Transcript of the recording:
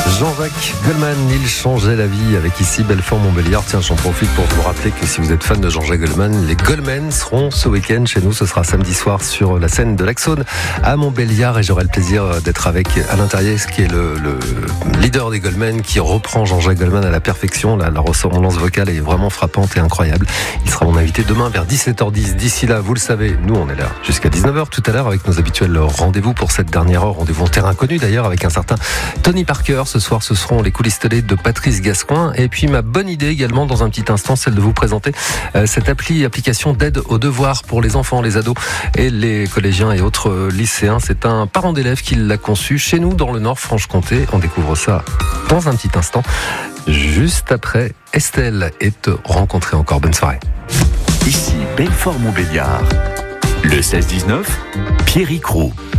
Jean-Jacques Goldman, il changeait la vie avec ici Belfort-Montbéliard. Tiens, j'en profite pour vous rappeler que si vous êtes fan de Jean-Jacques Goldman, les Goldman seront ce week-end chez nous. Ce sera samedi soir sur la scène de l'Axone à Montbéliard et j'aurai le plaisir d'être avec Alain Terriès qui est le leader des Goldman qui reprend Jean-Jacques Goldman à la perfection. La ressemblance vocale est vraiment frappante et incroyable. Il sera mon invité demain vers 17h10. D'ici là, vous le savez, nous on est là jusqu'à 19h tout à l'heure avec nos habituels rendez-vous pour cette dernière heure. Rendez-vous en terre inconnue d'ailleurs avec un certain Tony Parker. Ce soir, ce seront les coulisses télé de Patrice Gascoin. Et puis, ma bonne idée également, dans un petit instant, celle de vous présenter cette application d'aide aux devoirs pour les enfants, les ados et les collégiens et autres lycéens. C'est un parent d'élève qui l'a conçu chez nous, dans le Nord-Franche-Comté. On découvre ça dans un petit instant, juste après Estelle et te rencontrer encore. Bonne soirée. Ici, Belfort-Montbéliard. Le 16-19, Pierrick Roux.